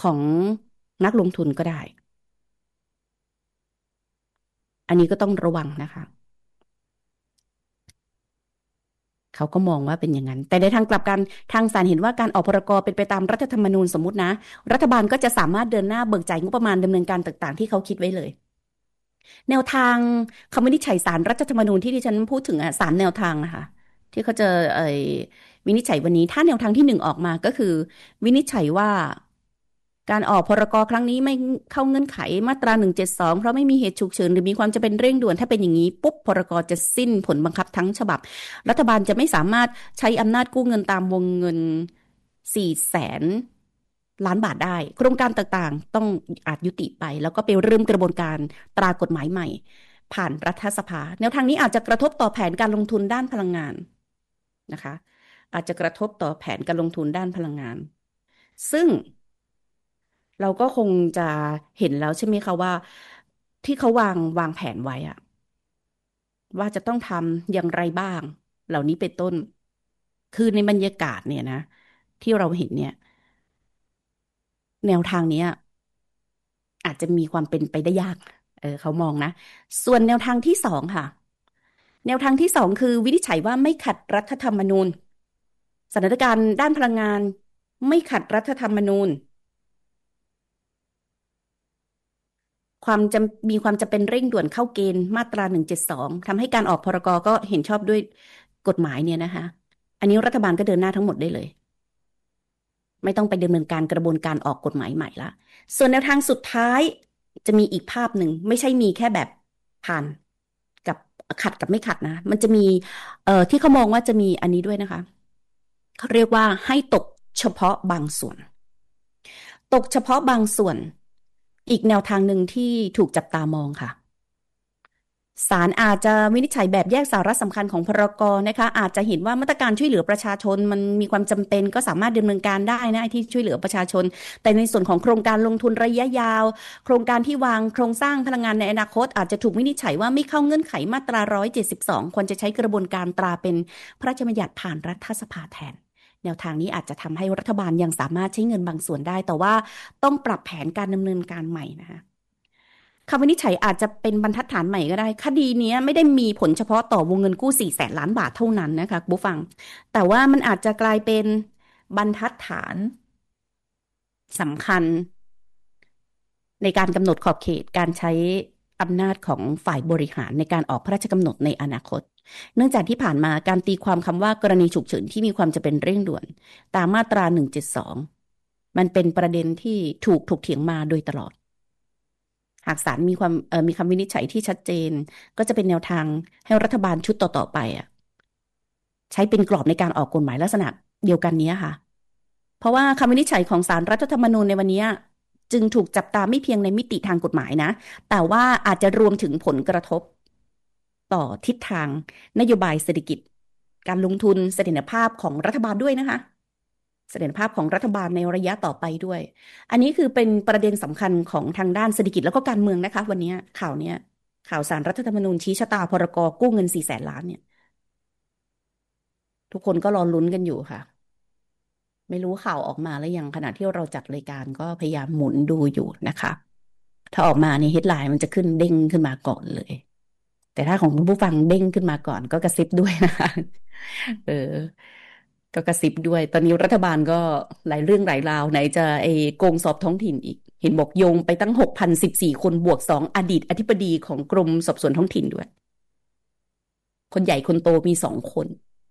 ของนักลงทุนก็ได้ อันนี้ก็ต้องระวังนะคะเขาก็มองว่าเป็นอย่างนั้นแต่ในทางกลับกันทางศาลเห็นว่าการออกพรกเป็นไปตามรัฐธรรมนูญสมมุตินะรัฐบาลก็จะสามารถเดินหน้าเบิกจ่ายงบประมาณดำเนินการต่างๆที่เขาคิดไว้เลยแนวทางคำวินิจฉัยศาลรัฐธรรมนูญที่ดิฉันพูดถึงอ่ะสามแนวทางนะคะที่เขาจะวินิจฉัยวันนี้ถ้าแนวทางที่หนึ่งออกมาก็คือวินิจฉัยว่าการออกพรกครั้งนี้ไม่เข้าเงื่อนไขมาตรา172เพราะไม่มีเหตุฉุกเฉินหรือมีความจำเป็นเร่งด่วนถ้าเป็นอย่างนี้ปุ๊บพรกจะสิ้นผลบังคับทั้งฉบับรัฐบาลจะไม่สามารถใช้อำนาจกู้เงินตามวงเงิน400,000 ล้านบาทได้โครงการต่างๆต้องอาจยุติไปแล้วก็ไปเริ่มกระบวนการตรากฎหมายใหม่ผ่านรัฐสภาแนวทางนี้อาจจะกระทบต่อแผนการลงทุนด้านพลังงานนะคะอาจจะกระทบต่อแผนการลงทุนด้านพลังงานซึ่ง เราก็คงจะเห็นแล้วใช่ไหมคะว่าที่เขาวางแผนไว้อะว่าจะต้องทำอย่างไรบ้างเหล่านี้เป็นต้นคือในบรรยากาศเนี่ยนะที่เราเห็นเนี่ยแนวทางเนี้ยอาจจะมีความเป็นไปได้ยากเขามองนะส่วนแนวทางที่สองค่ะแนวทางที่สองคือวินิจฉัยว่าไม่ขัดรัฐธรรมนูญสถานการณ์ด้านพลังงานไม่ขัดรัฐธรรมนูญ มีความจำเป็นเร่งด่วนเข้าเกณฑ์มาตรา172ทำให้การออกพรกก็เห็นชอบด้วยกฎหมายเนี่ยนะคะอันนี้รัฐบาลก็เดินหน้าทั้งหมดได้เลยไม่ต้องไปดำเนินการกระบวนการออกกฎหมายใหม่ละส่วนแนวทางสุดท้ายจะมีอีกภาพหนึ่งไม่ใช่มีแค่แบบผ่านกับขัดกับไม่ขัดนะมันจะมีที่เขามองว่าจะมีอันนี้ด้วยนะคะเขาเรียกว่าให้ตกเฉพาะบางส่วนตกเฉพาะบางส่วนอีกแนวทางหนึ่งที่ถูกจับตามองค่ะ ศาลอาจจะวินิจฉัยแบบแยกสาระสำคัญของพรกนะคะอาจจะเห็นว่ามาตรการช่วยเหลือประชาชนมันมีความจำเป็นก็สามารถดำเนินการได้นะไอ้ที่ช่วยเหลือประชาชนแต่ในส่วนของโครงการลงทุนระยะยาวโครงการที่วางโครงสร้างพลังงานในอนาคตอาจจะถูกวินิจฉัยว่าไม่เข้าเงื่อนไขมาตรา172ควรจะใช้กระบวนการตราเป็นพระราชบัญญัติผ่านรัฐสภาแทนแนวทางนี้อาจจะทำให้รัฐบาลยังสามารถใช้เงินบางส่วนได้แต่ว่าต้องปรับแผนการดำเนินการใหม่นะคะ คำวินิจฉัยอาจจะเป็นบรรทัดฐานใหม่ก็ได้คดีนี้ไม่ได้มีผลเฉพาะต่อวงเงินกู้400,000 ล้านบาทเท่านั้นนะคะผู้ฟังแต่ว่ามันอาจจะกลายเป็นบรรทัดฐานสำคัญในการกำหนดขอบเขตการใช้อำนาจของฝ่ายบริหารในการออกพระราชกำหนดในอนาคตเนื่องจากที่ผ่านมาการตีความคำว่ากรณีฉุกเฉินที่มีความจำเป็นเร่งด่วนตามมาตรา172มันเป็นประเด็นที่ถูกเถียงมาโดยตลอด หากศาลมีคำวินิจฉัยที่ชัดเจนก็จะเป็นแนวทางให้รัฐบาลชุดต่อๆไปใช้เป็นกรอบในการออกกฎหมายลักษณะเดียวกันนี้ค่ะเพราะว่าคำวินิจฉัยของศาลรัฐธรรมนูญในวันนี้จึงถูกจับตาไม่เพียงในมิติทางกฎหมายนะแต่ว่าอาจจะรวมถึงผลกระทบต่อทิศทางนโยบายเศรษฐกิจการลงทุนเสถียรภาพของรัฐบาลด้วยนะคะเสถียรภาพของรัฐบาลในระยะต่อไปด้วย อันนี้คือเป็นประเด็นสำคัญของทางด้านเศรษฐกิจแล้วก็การเมืองนะคะวันนี้ข่าวเนี้ยข่าวศาลรัฐธรรมนูญชี้ชะตาพรกกู้เงิน400,000 ล้านเนี่ยทุกคนก็รอลุ้นกันอยู่ค่ะไม่รู้ข่าวออกมาแล้วยังขณะที่เราจัดรายการก็พยายามหมุนดูอยู่นะคะถ้าออกมาในเฮดไลน์มันจะขึ้นเด้งขึ้นมาก่อนเลยแต่ถ้าของผู้ฟังเด้งขึ้นมาก่อนก็กระซิบด้วยนะคะเออก็กระซิบด้วยตอนนี้รัฐบาลก็หลายเรื่องหลายราวไหนจะโกงสอบท้องถิ่นอีกเห็นบอกโยงไปตั้ง6,014 คนบวก2อดีตอธิบดีของกรมสอบสวนท้องถิ่นด้วยคนใหญ่คนโตมี2 คน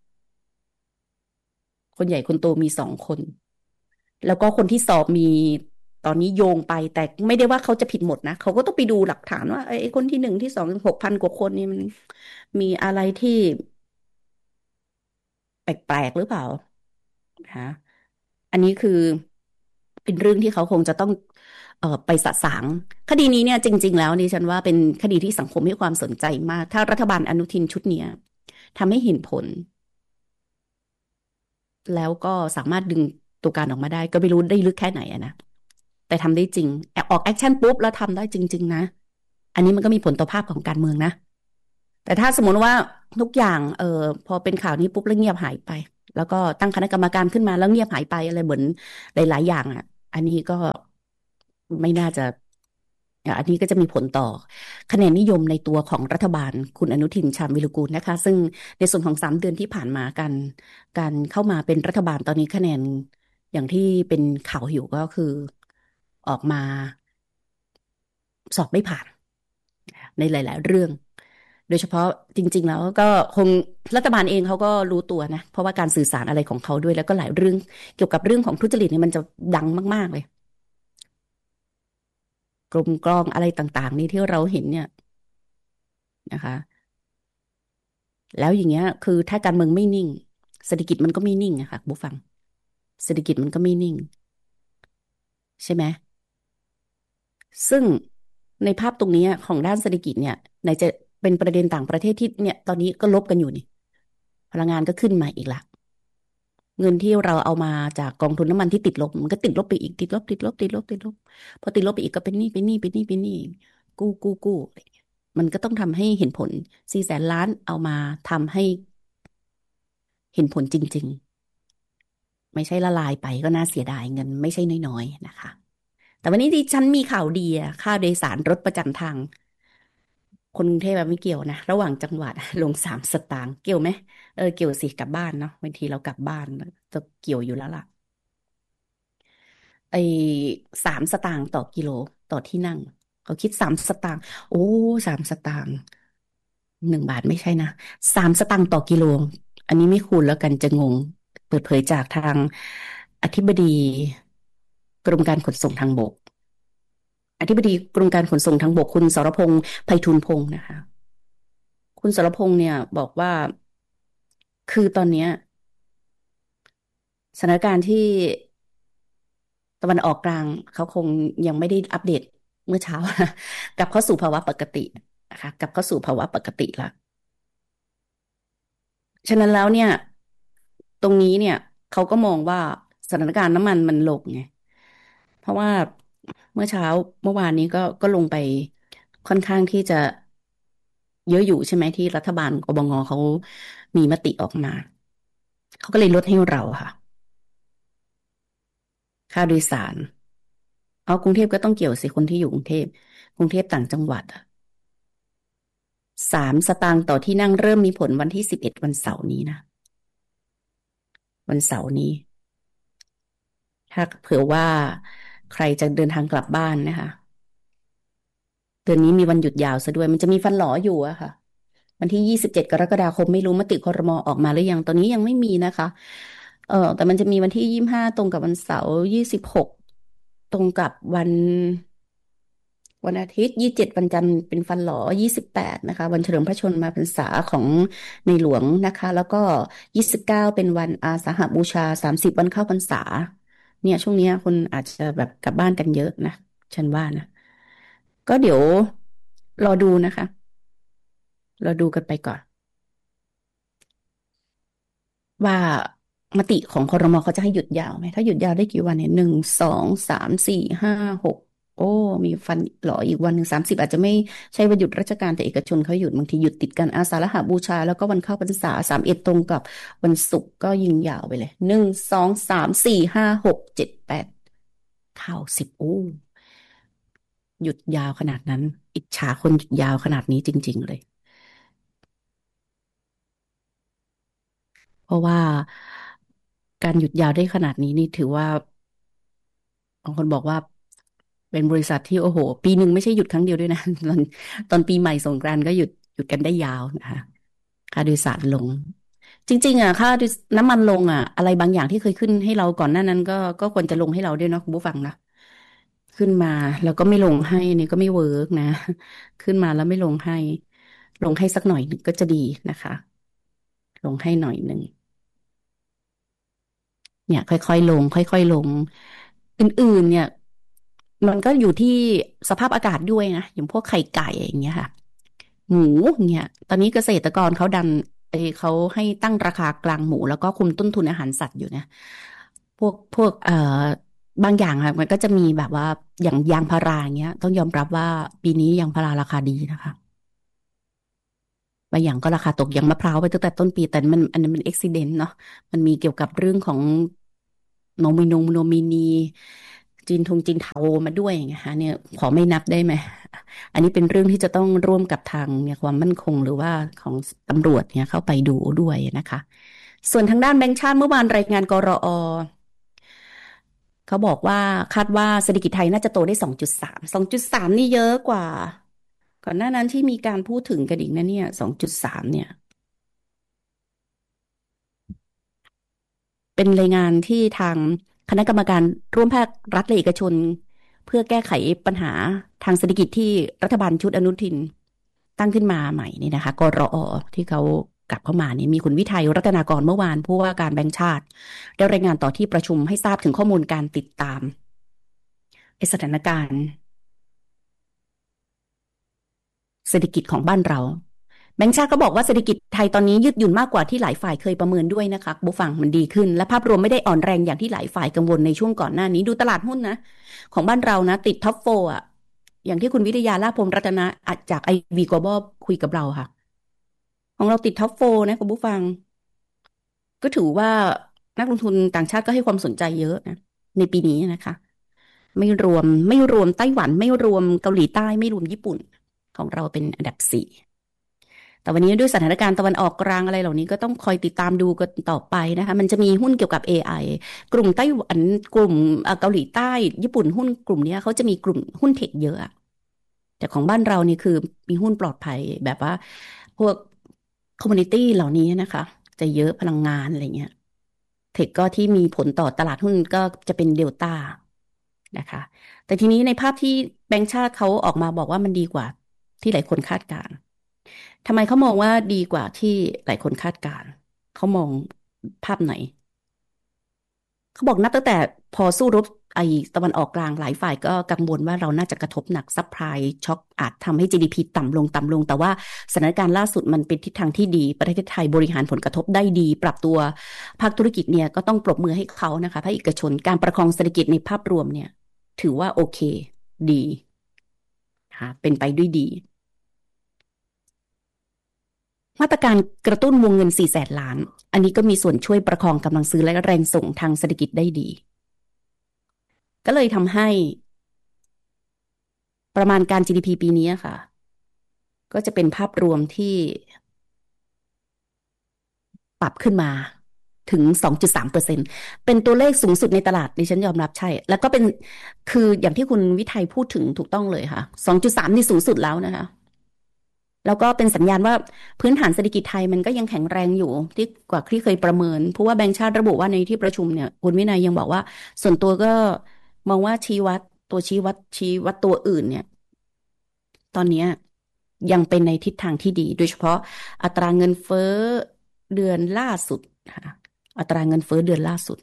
คนใหญ่คนโตมี2 คนแล้วก็คนที่สอบมีตอนนี้โยงไปแต่ไม่ได้ว่าเขาจะผิดหมดนะเขาก็ต้องไปดูหลักฐานว่าไอ้คนที่1ที่26,000 กว่าคนนี่มันมีอะไรที่แปลกๆหรือเปล่านะคะอันนี้คือเป็นเรื่องที่เขาคงจะต้องไปสะสางคดีนี้เนี่ยจริงๆแล้วดิฉันว่าเป็นคดีที่สังคมให้ความสนใจมากถ้ารัฐบาลอนุทินชุดเนี้ยทำให้เห็นผลแล้วก็สามารถดึงตัวการออกมาได้ก็ไม่รู้ได้ลึกแค่ไหนอะนะแต่ทำได้จริงออกแอคชั่นปุ๊บแล้วทำได้จริงๆนะอันนี้มันก็มีผลต่อภาพของการเมืองนะแต่ถ้าสมมติว่าทุกอย่างพอเป็นข่าวนี้ปุ๊บแล้วเงียบหายไปแล้วก็ตั้งคณะกรรมการขึ้นมาแล้วเงียบหายไปอะไรเหมือนหลายๆอย่างอ่ะอันนี้ก็ไม่น่าจะอันนี้ก็จะมีผลต่อคะแนนนิยมในตัวของรัฐบาลคุณอนุทินชาญวิรุกูลนะคะซึ่งในส่วนของ3 เดือนที่ผ่านมาการเข้ามาเป็นรัฐบาลตอนนี้คะแนนอย่างที่เป็นข่าวอยู่ก็คือออกมาสอบไม่ผ่านในหลายๆเรื่องโดยเฉพาะจริงๆแล้วก็คงรัฐบาลเองเขาก็รู้ตัวนะเพราะว่าการสื่อสารอะไรของเขาด้วยแล้วก็หลายเรื่องเกี่ยวกับเรื่องของทุจริตเนี่ยมันจะดังมากๆเลย กลมกล้องอะไรต่างๆนี่ที่เราเห็นเนี่ยนะคะแล้วอย่างเงี้ยคือถ้าการเมืองไม่นิ่งเศรษฐกิจมันก็ไม่นิ่งอะค่ะผู้ฟังเศรษฐกิจมันก็ไม่นิ่งใช่ไหมซึ่งในภาพตรงนี้ของด้านเศรษฐกิจเนี่ยไหนจะเป็นประเด็นต่างประเทศที่เนี่ยตอนนี้ก็ลบกันอยู่นี่พลังงานก็ขึ้นมาอีกละเงินที่เราเอามาจากกองทุนน้ำมันที่ติดลบมันก็ติดลบไปอีกติดลบพอติดลบไปอีกก็เป็นหนี้กู้อะไรอย่างเงี้ยมันก็ต้องทำให้เห็นผล400,000 ล้านเอามาทำให้ เห็นผลจริงๆไม่ใช่ละลายไปก็น่าเสียดายเงินไม่ใช่น้อยๆนะคะแต่วันนี้ดิฉันมีข่าวดีอะค่าโดยสารรถประจำทางคนกรุงเทพแบบไม่เกี่ยวนะระหว่างจังหวัดลง3 สตางค์เกี่ยวไหมเกี่ยวสิกลับบ้านเนาะบางทีเรากลับบ้านจะเกี่ยวอยู่แล้วล่ะไอ้3 สตางค์ต่อกิโลต่อที่นั่งเขาคิด3 สตางค์โอ้3 สตางค์1 บาทไม่ใช่นะ3 สตางค์ต่อกิโลอันนี้ไม่คูณแล้วกันจะงงเปิดเผยจากทางอธิบดีกรมการขนส่งทางบกอธิบดีกรมการขนส่งทางบกคุณสรพงษ์ไพฑูรย์พงษ์นะคะคุณสรพงษ์เนี่ยบอกว่าคือตอนเนี้ยสถานการณ์ที่ตะวันออกกลางเขาคงยังไม่ได้อัปเดตเมื่อเช้านะกลับเข้าสู่ภาวะปกตินะคะกลับเข้าสู่ภาวะปกติละ ฉะนั้นแล้วเนี่ยตรงนี้เนี่ยเขาก็มองว่าสถานการณ์น้ำมันมันลงไงเพราะว่าเมื่อเช้าเมื่อวานนี้ก็ลงไปค่อนข้างที่จะเยอะอยู่ใช่ไหมที่รัฐบาลกบงเขามีมติออกมาเขาก็เลยลดให้เราค่ะค่าโดยสารเอากรุงเทพก็ต้องเกี่ยวสิคนที่อยู่กรุงเทพต่างจังหวัดอะ3 สตางค์ต่อที่นั่งเริ่มมีผลวันที่11วันเสาร์นี้นะวันเสาร์นี้ ถ้าเผื่อว่าใครจะเดินทางกลับบ้านนะคะเดือนนี้มีวันหยุดยาวซะด้วยมันจะมีฟันหลออยู่อะค่ะวันที่27 กรกฎาคมไม่รู้มติครมออกมาหรือยังตอนนี้ยังไม่มีนะคะแต่มันจะมีวันที่25ตรงกับวันเสาร์26ตรงกับวันอาทิตย์27วันจันทร์เป็นฟันหลอ28นะคะวันเฉลิมพระชนมพรรษาของในหลวงนะคะแล้วก็29เป็นวันอาสาฬหบูชา30วันเข้าพรรษาเนี่ยช่วงเนี้ยคนอาจจะแบบกลับบ้านกันเยอะนะฉันว่านะก็เดี๋ยวรอดูนะคะรอดูกันไปก่อน ว่ามติของครมเขาจะให้หยุดยาวไหมถ้าหยุดยาวได้กี่วันเนี่ย1 2 3 4 5 6โอ้มีฟันหลออีกวันหนึ่ง30อาจจะไม่ใช่วันหยุดราชการแต่เอกชนเขาหยุดบางทีหยุดติดกันอาสาฬหบูชาแล้วก็วันเข้าพรรษา31ตรงกับวันศุกร์ก็ยิงยาวไปเลย1 2 3 4 5 6 7 89 10โอ้หยุดยาวขนาดนั้นอิจฉาคนหยุดยาวขนาดนี้จริงๆเลยเพราะว่าการหยุดยาวได้ขนาดนี้นี่ถือว่า บางคนบอกว่าเป็นบริษัทที่โอ้โหปีหนึ่งไม่ใช่หยุดครั้งเดียวด้วยนะตอนปีใหม่สงกรานต์ก็หยุดกันได้ยาวนะคะค่าโดยสารลงจริงๆอ่ะค่าโดยน้ำมันลงอ่ะอะไรบางอย่างที่เคยขึ้นให้เราก่อนหน้านั้นก็ควรจะลงให้เราด้วยเนาะคุณผู้ฟังนะขึ้นมาแล้วก็ไม่ลงให้นี่ก็ไม่เวิร์กนะขึ้นมาแล้วไม่ลงให้สักหน่อยหนึ่งก็จะดีนะคะลงให้หน่อยหนึ่ง เนี่ยค่อยๆลงค่อยๆลงอื่นๆเนี่ยมันก็อยู่ที่สภาพอากาศด้วยนะอย่างพวกไข่ไก่อย่างเงี้ยค่ะหมูเนี่ยตอนนี้เกษตรกรเขาดันเขาให้ตั้งราคากลางหมูแล้วก็คุมต้นทุนอาหารสัตว์อยู่นะพวกบางอย่างค่ะมันก็จะมีแบบว่าอย่างยางพาราอย่างเงี้ยต้องยอมรับว่าปีนี้ยางพาราราคาดีนะคะบางอย่างก็ราคาตกอย่างมะพร้าวไปตั้งแต่ต้นปีแต่มันอันนั้นเป็นอุบิเหตุเนาะมันมีเกี่ยวกับเรื่องของ โนมินีจีนเทามาด้วยไงคะเนี่ยขอไม่นับได้ไหมอันนี้เป็นเรื่องที่จะต้องร่วมกับทางเนี่ยความมั่นคงหรือว่าของตำรวจเนี่ยเข้าไปดูด้วยนะคะส่วนทางด้านแบงก์ชาติเมื่อวานรายงานกรอเขาบอกว่าคาดว่าเศรษฐกิจไทยน่าจะโตได้2.3นี่เยอะกว่าก่อนหน้านั้นที่มีการพูดถึงกันอีกนะเนี่ย2.3เนี่ยเป็นรายงานที่ทางคณะกรรมการร่วมภาครัฐและเอกชนเพื่อแก้ไขปัญหาทางเศรษฐกิจที่รัฐบาลชุดอนุทินตั้งขึ้นมาใหม่นี่นะคะกรอที่เขากลับเข้ามานี่มีคุณวิทัยรัตนากรเมื่อวานผู้ว่าการแบงก์ชาติได้รายงานต่อที่ประชุมให้ทราบถึงข้อมูลการติดตามสถานการณ์ เศรษฐกิจของบ้านเราแบงก์ชาติก็บอกว่าเศรษฐกิจไทยตอนนี้ยืดหยุ่นมากกว่าที่หลายฝ่ายเคยประเมินด้วยนะคะบุฟังมันดีขึ้นและภาพรวมไม่ได้อ่อนแรงอย่างที่หลายฝ่ายกังวลในช่วงก่อนหน้านี้ดูตลาดหุ้นนะของบ้านเรานะติดท็อปโฟร์อ่ะอย่างที่คุณวิทยาลาภพรหมรัตนะจากไอวีกลบอลคุยกับเราค่ะของเราติดท็อปโฟร์นะคุณผู้ฟังก็ถือว่านักลงทุนต่างชาติก็ให้ความสนใจเยอะนะในปีนี้นะคะไม่รวมไต้หวันไม่รวมเกาหลีใต้ไม่รวมญี่ปุ่นของเราเป็นอันดับ4 แต่วันนี้ด้วยสถานการณ์ตะวันออกกลางอะไรเหล่านี้ก็ต้องคอยติดตามดูกันต่อไปนะคะมันจะมีหุ้นเกี่ยวกับ AI กลุ่มไต้หวันกลุ่มเกาหลีใต้ญี่ปุ่นหุ้นกลุ่มนี้เขาจะมีกลุ่มหุ้นเทคเยอะอะแต่ของบ้านเรานี่คือมีหุ้นปลอดภัยแบบว่าพวกคอมมูนิตี้เหล่านี้นะคะจะเยอะพลังงานอะไรเงี้ยเทคก็ที่มีผลต่อตลาดหุ้นก็จะเป็นเดลต้านะคะแต่ทีนี้ในภาพที่แบงก์ชาติเขาออกมาบอกว่ามันดีกว่าที่หลายคนคาดการณ์ ทำไมเขามองว่าดีกว่าที่หลายคนคาดการณ์เขามองภาพไหนเขาบอกนับตั้งแต่พอสู้รบไอ้ตะวันออกกลางหลายฝ่ายก็กังวลว่าเราน่าจะกระทบหนักซัพพลายช็อคอาจทำให้ GDP ต่ำลงแต่ว่าสถานการณ์ล่าสุดมันเป็นทิศทางที่ดีประเทศไทยบริหารผลกระทบได้ดีปรับตัวภาคธุรกิจเนี่ยก็ต้องปรบมือให้เขานะคะภาคเอกชนการประคองเศรษฐกิจในภาพรวมเนี่ยถือว่าโอเคดีค่ะเป็นไปด้วยดี มาตรการกระตุ้นวงเงิน400,000 ล้านอันนี้ก็มีส่วนช่วยประคองกำลังซื้อและแรงส่งทางเศรษฐกิจได้ดี ก็เลยทำให้ประมาณการ GDP ปีนี้ค่ะก็จะเป็นภาพรวมที่ปรับขึ้นมาถึง 2.3%เป็นตัวเลขสูงสุดในตลาดดิฉันยอมรับใช่ แล้วก็เป็นคืออย่างที่คุณวิทัยพูดถึงถูกต้องเลยค่ะ 2.3นี่สูงสุดแล้วนะคะ แล้วก็เป็นสัญญาณว่าพื้นฐานเศรษฐกิจไทยมันก็ยังแข็งแรงอยู่ที่กว่าที่เคยประเมินเพราะว่าแบงก์ชาติระบุว่าในที่ประชุมเนี่ยคุณวินัยยังบอกว่าส่วนตัวก็มองว่าชี้วัดตัวอื่นเนี่ยตอนนี้ยังเป็นในทิศทางที่ดีโดยเฉพาะอัตราเงินเฟ้อเดือนล่าสุดค่ะอัตราเงินเฟ้อเดือนล่าสุด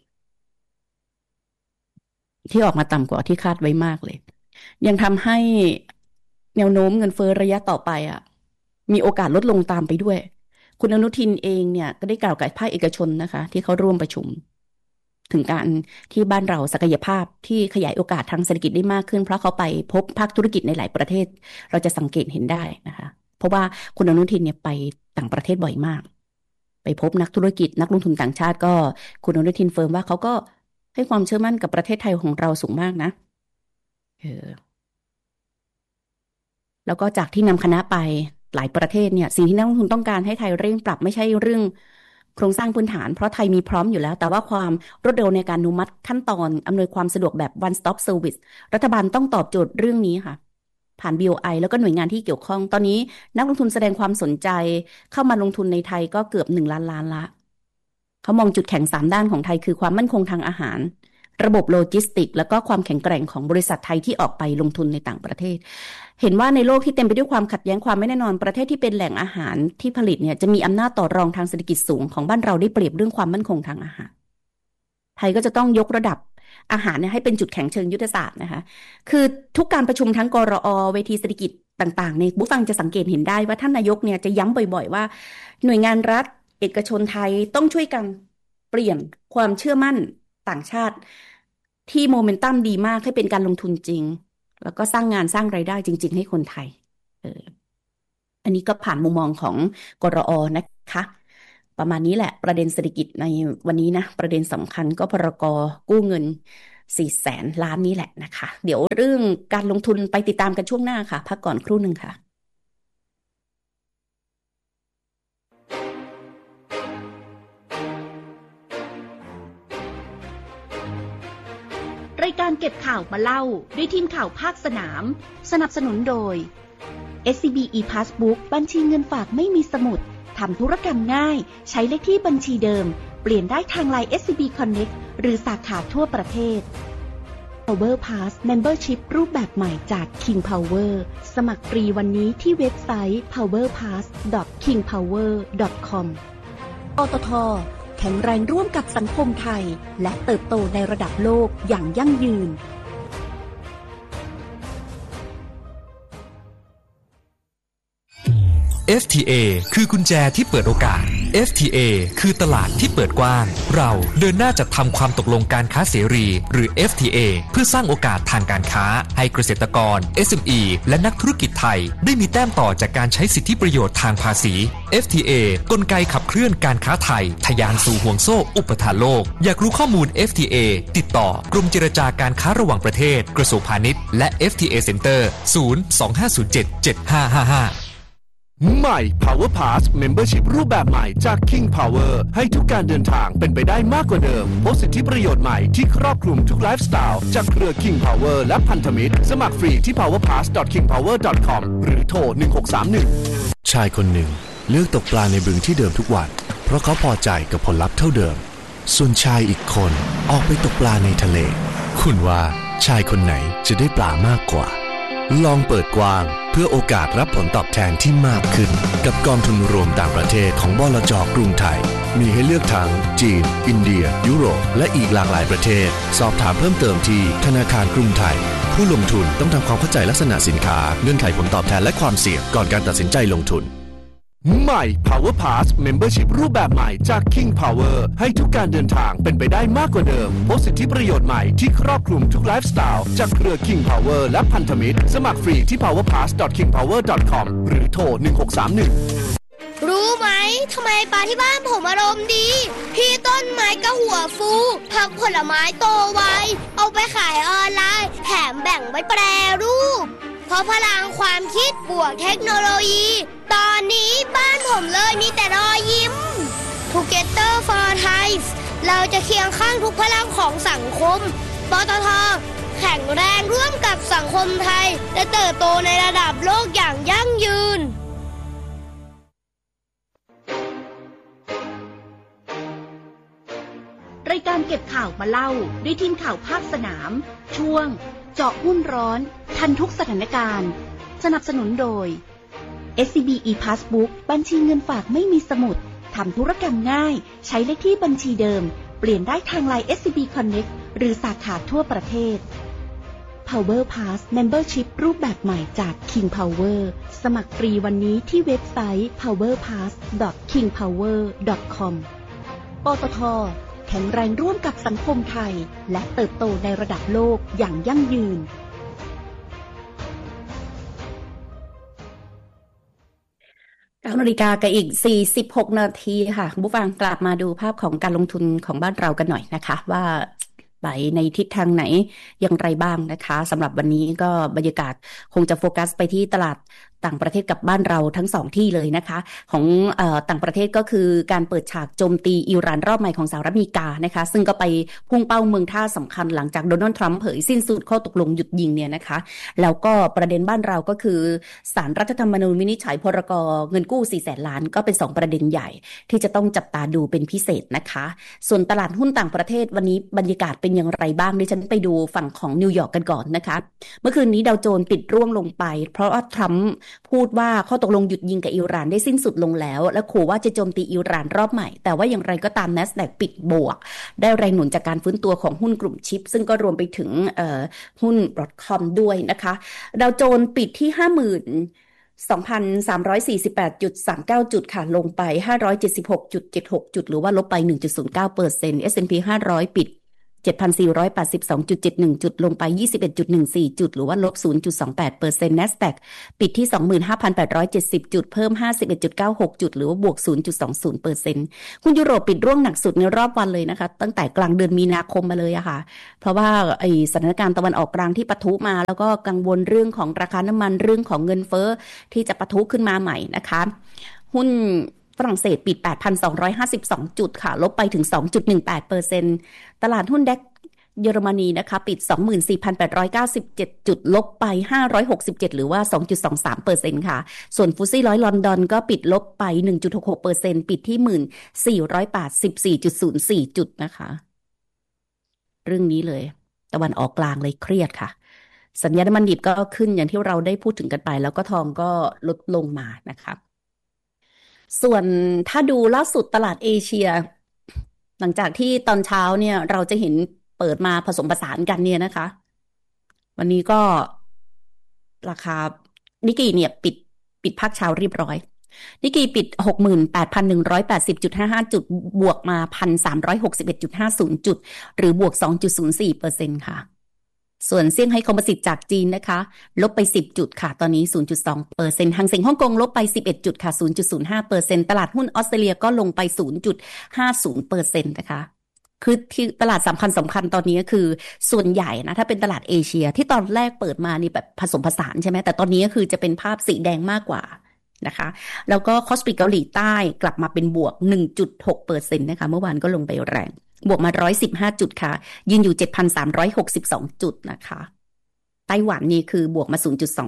ที่ออกมาต่ำกว่าที่คาดไว้มากเลยยังทำให้แนวโน้มเงินเฟ้อระยะต่อไปอ่ะมีโอกาสลดลงตามไปด้วย คุณอนุทินเองเนี่ยก็ได้กล่าวกับภาคเอกชนนะคะที่เขาร่วมประชุมถึงการที่บ้านเราศักยภาพที่ขยายโอกาสทางเศรษฐกิจได้มากขึ้นเพราะเขาไปพบภาคธุรกิจในหลายประเทศเราจะสังเกตเห็นได้นะคะเพราะว่าคุณอนุทินเนี่ยไปต่างประเทศบ่อยมากไปพบนักธุรกิจนักลงทุนต่างชาติก็คุณอนุทินเฟิร์มว่าเขาก็ให้ความเชื่อมั่นกับประเทศไทยของเราสูงมากนะเออ แล้วก็จากที่นำคณะไปหลายประเทศเนี่ยสิ่งที่นักลงทุนต้องการให้ไทยเร่งปรับไม่ใช่เรื่องโครงสร้างพื้นฐานเพราะไทยมีพร้อมอยู่แล้วแต่ว่าความรวดเร็วในการอนุมัติขั้นตอนอำนวยความสะดวกแบบ one stop service รัฐบาลต้องตอบโจทย์เรื่องนี้ค่ะผ่าน BOI แล้วก็หน่วยงานที่เกี่ยวข้องตอนนี้นักลงทุนแสดงความสนใจเข้ามาลงทุนในไทยก็เกือบ1 ล้านล้านละเขามองจุดแข็ง3 ด้านของไทยคือความมั่นคงทางอาหารระบบโลจิสติกแล้วก็ความแข็งแกร่งของบริษัทไทยที่ออกไปลงทุนในต่างประเทศ เห็นว่าในโลกที่เต็มไปด้วยความขัดแย้งความไม่แน่นอนประเทศที่เป็นแหล่งอาหารที่ผลิตเนี่ยจะมีอำนาจต่อรองทางเศรษฐกิจสูงของบ้านเราได้เปรียบเรื่องความมั่นคงทางอาหารไทยก็จะต้องยกระดับอาหารเนี่ยให้เป็นจุดแข็งเชิงยุทธศาสตร์นะคะคือทุกการประชุมทั้งกรอเวทีเศรษฐกิจต่างๆในผู้ฟังจะสังเกตเห็นได้ว่าท่านนายกเนี่ยจะย้ำบ่อยๆว่าหน่วยงานรัฐเอกชนไทยต้องช่วยกันเปลี่ยนความเชื่อมั่นต่างชาติที่โมเมนตัมดีมากให้เป็นการลงทุนจริง แล้วก็สร้างงานสร้างรายได้จริงๆให้คนไทยเอออันนี้ก็ผ่านมุมมองของกรอนะคะประมาณนี้แหละประเด็นเศรษฐกิจในวันนี้นะประเด็นสำคัญก็พรกกู้เงิน 400,000 ล้านนี้แหละนะคะเดี๋ยวเรื่องการลงทุนไปติดตามกันช่วงหน้าค่ะพักก่อนครู่หนึ่งค่ะรายการเก็บข่าวมาเล่าด้วยทีมข่าวภาคสนามสนับสนุนโดย SCB ePassbook บัญชีเงินฝากไม่มีสมุดทำธุรกรรมง่ายใช้เลขที่บัญชีเดิมเปลี่ยนได้ทาง LINE SCB Connect หรือสาขาทั่วประเทศ Power Pass Membership รูปแบบใหม่จาก King Power สมัครฟรีวันนี้ที่เว็บไซต์ powerpass.kingpower.com ปตท.แข็งแรงร่วมกับสังคมไทยและเติบโตในระดับโลกอย่างยั่งยืน FTA คือกุญแจที่เปิดโอกาส FTA คือตลาดที่เปิดกว้างเราเดินหน้าจัดทำความตกลงการค้าเสรีหรือ FTA เพื่อสร้างโอกาสทางการค้าให้เกษตรกร SME และนักธุรกิจไทยได้มีแต้มต่อจากการใช้สิทธิประโยชน์ทางภาษี FTA กลไกขับเคลื่อนการค้าไทยทะยานสู่ห่วงโซ่อุปทานโลกอยากรู้ข้อมูล FTA ติดต่อกรมเจรจาการค้าระหว่างประเทศกระทรวงพาณิชย์และ FTA Center 025077555 ใหม่ Power Pass Membership รูปแบบใหม่จาก King Power ให้ทุกการเดินทางเป็นไปได้มากกว่าเดิมพบสิทธิประโยชน์ใหม่ที่ครอบคลุมทุกไลฟ์สไตล์จากเครือ King Power และพันธมิตรสมัครฟรีที่ powerpass.kingpower.com หรือโทร 1631 ชายคนหนึ่งเลือกตกปลาในบึงที่เดิมทุกวันเพราะเขาพอใจกับผลลัพธ์เท่าเดิมส่วนชายอีกคนออกไปตกปลาในทะเลคุณว่าชายคนไหนจะได้ปลามากกว่าลองเปิดกว้างเพื่อโอกาสรับผลตอบแทนที่มากขึ้นกับกองทุนรวมต่างประเทศของบลจ.กรุงไทยมีให้เลือกทั้งจีนอินเดียยุโรปและอีกหลากหลายประเทศสอบถามเพิ่มเติมที่ธนาคารกรุงไทยผู้ลงทุนต้องทำความเข้าใจลักษณะสินค้าเงื่อนไขผลตอบแทนและความเสี่ยงก่อนการตัดสินใจลงทุนใหม่ Power Pass Membership รูปแบบใหม่จาก King Power ให้ทุกการเดินทางเป็นไปได้มากกว่าเดิมพบสิทธิประโยชน์ใหม่ที่ครอบคลุมทุกไลฟ์สไตล์จากเครือ King Power และพันธมิตรสมัครฟรีที่ powerpass.kingpower.com หรือโทร 1631 รู้ไหมทำไมปลาที่บ้านผมอารมณ์ดีพี่ต้นไม้ก็หัวฟูผักผลไม้โตไวเอาไปขายออนไลน์แถมแบ่งไว้แปรรูปเพราะพลังความคิดบวกเทคโนโลยีตอนนี้บ้านผมเลยมีแต่รอยยิ้ม Together for Thai เราจะเคียงข้างทุกพลังของสังคมปตท.แข็งแรงร่วมกับสังคมไทยและเติบโตในระดับโลกอย่างยั่งยืนรายการเก็บข่าวมาเล่าด้วยทีมข่าวภาคสนามช่วงเจาะหุ้นร้อนทันทุกสถานการณ์สนับสนุนโดย SCB ePassbook บัญชีเงินฝากไม่มีสมุดทำธุรกรรมง่ายใช้เลขที่บัญชีเดิมเปลี่ยนได้ทาง LINE SCB Connect หรือสาขาทั่วประเทศ Power Pass Membership รูปแบบใหม่จาก King Power สมัครฟรีวันนี้ที่เว็บไซต์ powerpass.kingpower.com ปตท.แข็งแรงร่วมกับสังคมไทยและเติบโตในระดับโลกอย่างยั่งยืน9 นาฬิกากับอีก46 นาทีค่ะคุณผู้ฟังกลับมาดูภาพของการลงทุนของบ้านเรากันหน่อยนะคะว่าไปในทิศทางไหนอย่างไรบ้างนะคะสำหรับวันนี้ก็บรรยากาศคงจะโฟกัสไปที่ตลาดต่างประเทศกับบ้านเราทั้งสองที่เลยนะคะของต่างประเทศก็คือการเปิดฉากโจมตีอิหร่านรอบใหม่ของสหรัฐอเมริกานะคะซึ่งก็ไปพุ่งเป้าเมืองท่าสำคัญหลังจากโดนัลด์ทรัมป์เผยสิ้นสุดข้อตกลงหยุดยิงเนี่ยนะคะแล้วก็ประเด็นบ้านเราก็คือศาลรัฐธรรมนูญวินิจฉัยพรก.เงินกู้ 400,000 ล้านก็เป็น2ประเด็นใหญ่ที่จะต้องจับตาดูเป็นพิเศษนะคะส่วนตลาดหุ้นต่างประเทศวันนี้บรรยากาศเป็นอย่างไรบ้างดิฉันไปดูฝั่งของนิวยอร์กกันก่อนนะคะเมื่อคืนนี้ดาวโจนส์ปิดร่วงลงไปเพราะว่าทรัมป์พูดว่าข้อตกลงหยุดยิงกับอิหร่านได้สิ้นสุดลงแล้วและขู่ว่าจะโจมตีอิหร่านรอบใหม่แต่ว่าอย่างไรก็ตาม NASDAQ ปิดบวกได้แรงหนุนจากการฟื้นตัวของหุ้นกลุ่มชิปซึ่งก็รวมไปถึงหุ้น Broadcom ด้วยนะคะดาวโจนส์ปิดที่ 2,348.39 จุดค่ะลงไป 576.76 จุดหรือว่าลบไป 1.09% S&P 500 ปิด 7,482.71 จุดลงไป 21.14 จุดหรือว่าลบ 0.28% NASDAQ ปิดที่ 25,870 จุดเพิ่ม 51.96 จุดหรือว่าบวก 0.20% คุณยุโรปปิดร่วงหนักสุดในรอบวันเลยนะคะตั้งแต่กลางเดือนมีนาคมมาเลยอะค่ะเพราะว่าสถานการณ์ตะวันออกกลางที่ปะทุมาแล้วก็กังวลเรื่องของราคาน้ำมันเรื่องของเงินเฟ้อที่จะปะทุขึ้นมาใหม่นะคะหุ้นฝรั่งเศสปิด 8,252 จุดค่ะลบไปถึง 2.18% ตลาดหุ้นเด็กเยอรมนีนะคะปิด 24,897 จุดลบไป567หรือว่า 2.23% ค่ะส่วนฟุตซี่100ลอนดอนก็ปิดลบไป 1.66% ปิดที่ 1484.04 จุดนะคะเรื่องนี้เลยตะวันออกกลางเลยเครียดค่ะสัญญาณน้ำมันดิบก็ขึ้นอย่างที่เราได้พูดถึงกันไปแล้วก็ทองก็ลดลงมานะคะส่วนถ้าดูล่าสุดตลาดเอเชียหลังจากที่ตอนเช้าเนี่ยเราจะเห็นเปิดมาผสมผสานกันเนี่ยนะคะวันนี้ก็ราคานิกกี้เนี่ยปิดภาคเช้าเรียบร้อยนิกกี้ปิด 68,180.55 จุดบวกมา 1,361.50 จุดหรือบวก 2.04% ค่ะส่วนเซี่ยงไฮ้คอมโพสิตจากจีนนะคะลบไป10จุดค่ะตอนนี้ 0.2% หังเส็งฮ่องกงลบไป11จุดค่ะ 0.05% ตลาดหุ้นออสเตรเลียก็ลงไป 0.50% นะคะคือที่ตลาดสำคัญตอนนี้ก็คือส่วนใหญ่นะถ้าเป็นตลาดเอเชียที่ตอนแรกเปิดมานี่แบบผสมผสานใช่ไหมแต่ตอนนี้ก็คือจะเป็นภาพสีแดงมากกว่านะคะแล้วก็คอสปีเกาหลีใต้กลับมาเป็นบวก 1.6% นะคะเมื่อวานก็ลงไปแรงบวกมา115จุดค่ะยืนอยู่ 7,362 จุดนะคะไต้หวันนี่คือบวกมา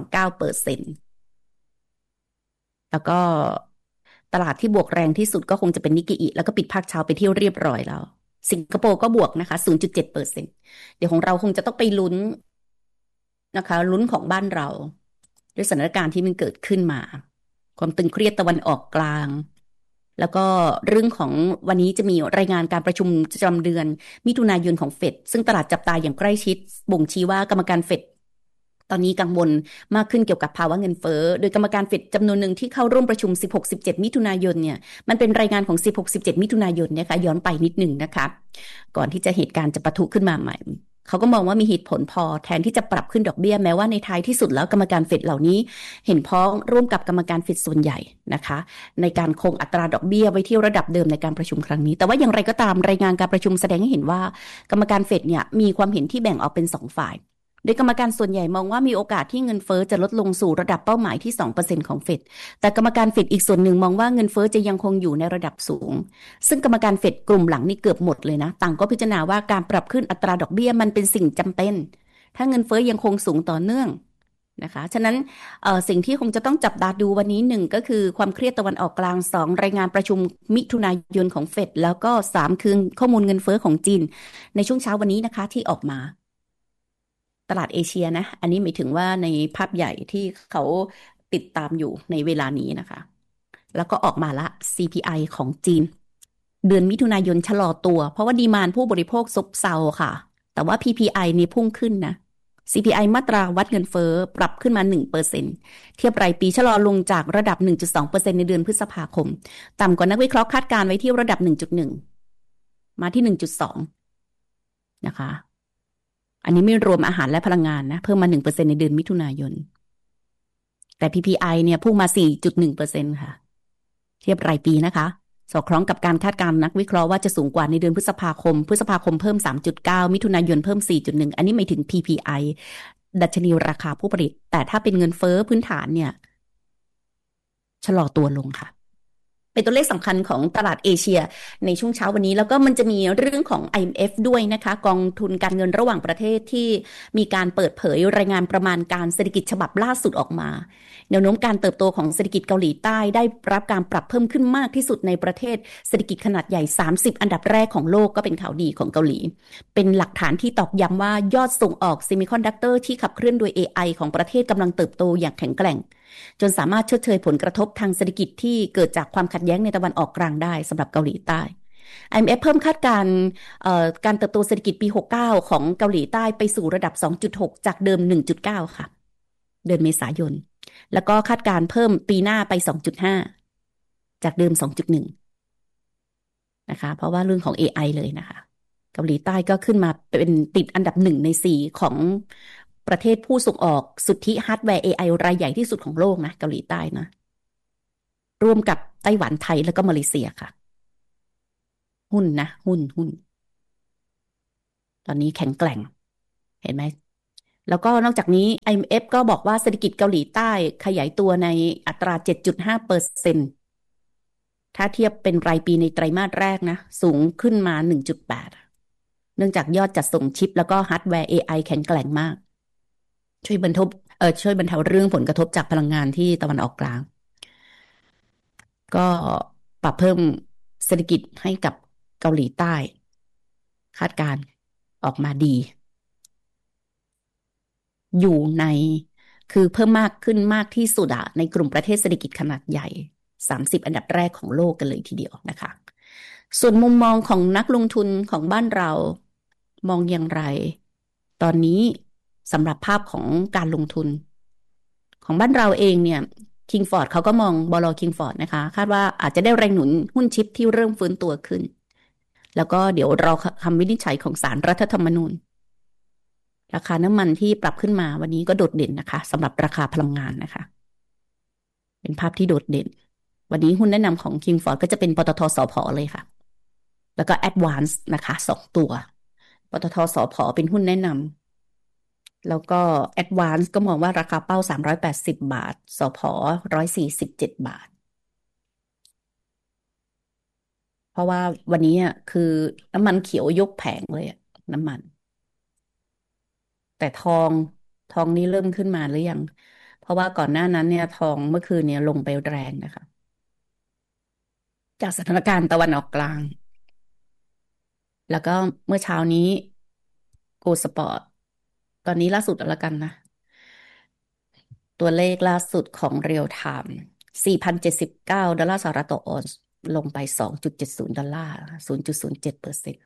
0.29% แล้วก็ตลาดที่บวกแรงที่สุดก็คงจะเป็นนิกเกอิแล้วก็ปิดภาคเช้าไปเที่ยวเรียบร้อยแล้วสิงคโปร์ก็บวกนะคะ 0.7% เดี๋ยวของเราคงจะต้องไปลุ้นนะคะลุ้นของบ้านเราด้วยสถานการณ์ที่มันเกิดขึ้นมาความตึงเครียดตะวันออกกลางแล้วก็เรื่องของวันนี้จะมีรายงานการประชุมประจำเดือนมิถุนายนของเฟดซึ่งตลาดจับตาอย่างใกล้ชิดบ่งชี้ว่ากรรมการเฟดตอนนี้กังวลมากขึ้นเกี่ยวกับภาวะเงินเฟ้อโดยกรรมการเฟดจำนวนหนึ่งที่เข้าร่วมประชุม 16-17 มิถุนายนเนี่ยมันเป็นรายงานของ 16-17 มิถุนายนนะคะย้อนไปนิดหนึ่งนะคะก่อนที่จะเหตุการณ์จะปะทุขึ้นมาใหม่เขาก็มองว่ามีเหตุผลพอแทนที่จะปรับขึ้นดอกเบี้ยแม้ว่าในท้ายที่สุดแล้วกรรมการเฟดเหล่านี้เห็นพ้องร่วมกับกรรมการเฟดส่วนใหญ่นะคะในการคงอัตราดอกเบี้ยไว้ที่ระดับเดิมในการประชุมครั้งนี้แต่ว่าอย่างไรก็ตามรายงานการประชุมแสดงให้เห็นว่ากรรมการเฟดเนี่ยมีความเห็นที่แบ่งออกเป็น2ฝ่ายโดยกรรมการส่วนใหญ่มองว่ามีโอกาสที่เงินเฟ้อจะลดลงสู่ระดับเป้าหมายที่ 2% ของเฟดแต่กรรมการเฟดอีกส่วนหนึ่งมองว่าเงินเฟ้อจะยังคงอยู่ในระดับสูงซึ่งกรรมการเฟดกลุ่มหลังนี่เกือบหมดเลยนะต่างก็พิจารณาว่าการปรับขึ้นอัตราดอกเบี้ยมันเป็นสิ่งจำเป็นถ้าเงินเฟ้อยังคงสูงต่อเนื่องนะคะฉะนั้นสิ่งที่คงจะต้องจับตาดูวันนี้1ก็คือความเครียดตะวันออกกลาง2รายงานประชุมมิถุนายนของเฟดแล้วก็3คือข้อมูลเงินเฟ้อของจีนในช่วงเช้าวันนี้นะคะที่ออกมาตลาดเอเชียนะอันนี้หมายถึงว่าในภาพใหญ่ที่เขาติดตามอยู่ในเวลานี้นะคะแล้วก็ออกมาละ CPI ของจีนเดือนมิถุนายนชะลอตัวเพราะว่าดีมานด์ผู้บริโภคซบเซาค่ะแต่ว่า PPI นี่พุ่งขึ้นนะ CPI มาตราวัดเงินเฟ้อปรับขึ้นมา 1% เทียบรายปีชะลอลงจากระดับ 1.2% ในเดือนพฤษภาคมต่ำกว่านักวิเคราะห์คาดการไว้ที่ระดับ 1.1 มาที่ 1.2 นะคะอันนี้ไม่รวมอาหารและพลังงานนะเพิ่มมา 1% ในเดือนมิถุนายนแต่ PPI เนี่ยพุ่งมา 4.1% ค่ะเทียบรายปีนะคะสอดคล้องกับการคาดการณ์นักวิเคราะห์ว่าจะสูงกว่าในเดือนพฤษภาคมเพิ่ม 3.9 มิถุนายนเพิ่ม 4.1 อันนี้หมายถึง PPI ดัชนีราคาผู้ผลิตแต่ถ้าเป็นเงินเฟ้อพื้นฐานเนี่ยชะลอตัวลงค่ะเป็นตัวเลขสำคัญของตลาดเอเชียในช่วงเช้าวันนี้แล้วก็มันจะมีเรื่องของ IMF ด้วยนะคะกองทุนการเงินระหว่างประเทศที่มีการเปิดเผยรายงานประมาณการเศรษฐกิจฉบับล่าสุดออกมาแนวโน้มการเติบโตของเศรษฐกิจเกาหลีใต้ได้รับการปรับเพิ่มขึ้นมากที่สุดในประเทศเศรษฐกิจขนาดใหญ่30อันดับแรกของโลกก็เป็นข่าวดีของเกาหลีเป็นหลักฐานที่ตอกย้ำว่ายอดส่งออกเซมิคอนดักเตอร์ที่ขับเคลื่อนโดย AI ของประเทศกำลังเติบโตอย่างแข็งแกร่งจนสามารถชดเชยผลกระทบทางเศรษฐกิจที่เกิดจากความขัดแย้งในตะวันออกกลางได้สำหรับเกาหลีใต้ IMF เพิ่มคาดการเติบโตเศรษฐกิจปี69ของเกาหลีใต้ไปสู่ระดับ 2.6 จากเดิม 1.9 ค่ะเดือนเมษายนแล้วก็คาดการเพิ่มปีหน้าไป 2.5 จากเดิม 2.1 นะคะเพราะว่าเรื่องของ AI เลยนะคะเกาหลีใต้ก็ขึ้นมาเป็นติดอันดับ1 ใน 4ของประเทศผู้ส่งออกสุทธิฮาร์ดแวร์ AI รายใหญ่ที่สุดของโลกนะเกาหลีใต้นะร่วมกับไต้หวันไทยแล้วก็มาเลเซียค่ะหุ้นนะหุ้นตอนนี้แข็งแกร่งเห็นไหมแล้วก็นอกจากนี้ IMF ก็บอกว่าเศรษฐกิจเกาหลีใต้ขยายตัวในอัตรา 7.5% ถ้าเทียบเป็นรายปีในไตรมาสแรกนะสูงขึ้นมา 1.8 เนื่องจากยอดจัดส่งชิปแล้วก็ฮาร์ดแวร์ AI แข็งแกร่งมากช่วยบรรเทาเรื่องผลกระทบจากพลังงานที่ตะวันออกกลางก็ปรับเพิ่มเศรษฐกิจให้กับเกาหลีใต้คาดการณ์ออกมาดีอยู่ในคือเพิ่มมากขึ้นมากที่สุดในกลุ่มประเทศเศรษฐกิจขนาดใหญ่30อันดับแรกของโลกกันเลยทีเดียวนะคะส่วนมุมมองของนักลงทุนของบ้านเรามองอย่างไรตอนนี้สำหรับภาพของการลงทุนของบ้านเราเองเนี่ยKingford เขาก็มองบล. Kingford นะคะคาดว่าอาจจะได้แรงหนุนหุ้นชิปที่เริ่มฟื้นตัวขึ้นแล้วก็เดี๋ยวรอคำวินิจฉัยของศาลรัฐธรรมนูญราคาน้ำมันที่ปรับขึ้นมาวันนี้ก็โดดเด่นนะคะสำหรับราคาพลังงานนะคะเป็นภาพที่โดดเด่นวันนี้หุ้นแนะนำของ Kingford ก็จะเป็นปตท.สผ.เลยค่ะแล้วก็ Advance นะคะ2ตัวปตท.สผ.เป็นหุ้นแนะนำแล้วก็ Advance ก็มองว่าราคาเป้า380 บาทสผ. 147 บาทเพราะว่าวันนี้คือน้ำมันเขียวยกแผงเลยน้ำมันแต่ทองนี้เริ่มขึ้นมาหรือยังเพราะว่าก่อนหน้านั้นเนี่ยทองเมื่อคืนเนี่ยลงไปแรงนะคะจากสถานการณ์ตะวันออกกลางแล้วก็เมื่อเช้านี้โกลด์สปอร์ตตอนนี้ล่าสุดแล้วกันนะตัวเลขล่าสุดของเรียลไทม์ $4,079 สหรัฐต่อออนซ์ลงไป $2.70 0.07%